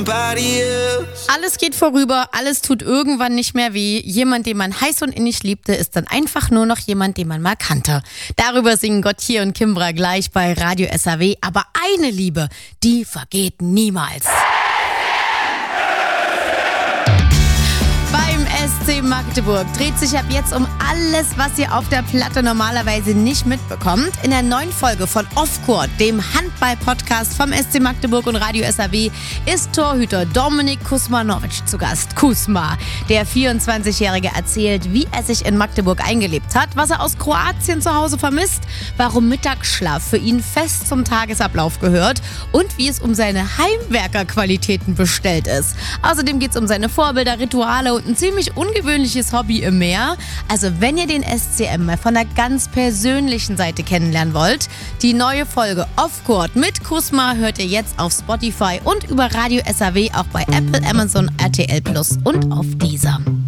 somebody else. Alles geht vorüber, alles tut irgendwann nicht mehr weh. Jemand, den man heiß und innig liebte, ist dann einfach nur noch jemand, den man mal kannte. Darüber singen Gotye und Kimbra gleich bei Radio SAW. Aber eine Liebe, die vergeht niemals. Beim SC Magdeburg dreht sich ab jetzt um alles, was ihr auf der Platte normalerweise nicht mitbekommt. In der neuen Folge von Off Court, dem Handball-Podcast vom SC Magdeburg und Radio SAW, ist Torhüter Dominik Kuzmanovic zu Gast. Kuzma, der 24-Jährige, erzählt, wie er sich in Magdeburg eingelebt hat, was er aus Kroatien zu Hause vermisst, warum Mittagsschlaf für ihn fest zum Tagesablauf gehört und wie es um seine Heimwerkerqualitäten bestellt ist. Außerdem geht es um seine Vorbilder, Rituale und ein ziemlich ungewöhnliches Hobby im Meer. Also wenn ihr den SCM mal von der ganz persönlichen Seite kennenlernen wollt, die neue Folge Off Court mit Kuzma hört ihr jetzt auf Spotify und über Radio SAW auch bei Apple, Amazon, RTL Plus und auf Deezer.